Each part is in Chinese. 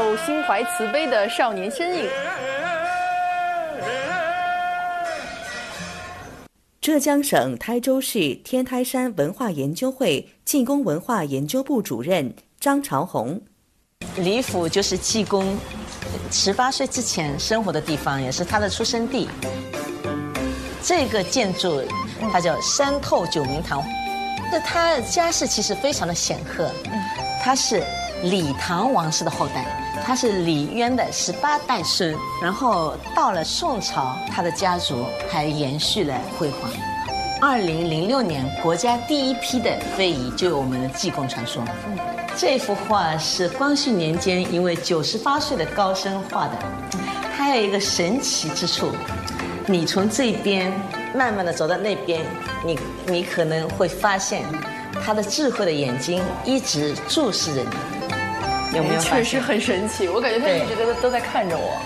又心怀慈悲的少年身影。 浙江省台州市天台山文化研究会济公文化研究部主任张朝红。 李府就是济公18岁之前生活的地方，也是他的出生地。这个建筑它叫山透九明堂，他家世其实非常的显赫，他是李唐王室的后代，他是李渊的18代孙，然后到了宋朝，他的家族还延续了辉煌。2006年，国家第一批的非遗就有我们的济公传说。这幅画是光绪年间一位98岁的高僧画的，它有一个神奇之处，你从这边慢慢的走到那边，你可能会发现他的智慧的眼睛一直注视着你，有没有发现？ 确实很神奇，我感觉他一直都在看着我。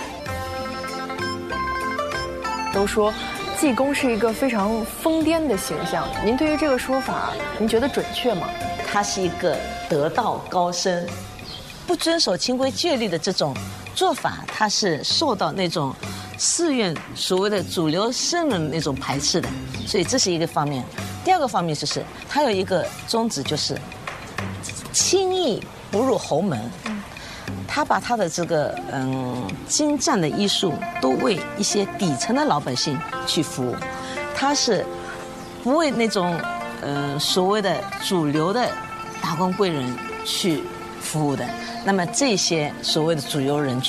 都说济公是一个非常疯癫的形象，您对于这个说法，您觉得准确吗？ 他是一个得道高僧，不遵守清规戒律的这种做法，他是受到那种寺院所谓的主流僧人那种排斥的，所以这是一个方面。第二个方面就是他有一个宗旨，就是轻易不入侯门。他把他的这个精湛的医术都为一些底层的老百姓去服务，他是不为那种所谓的主流的达官贵人去服务的。那么这些所谓的主流人群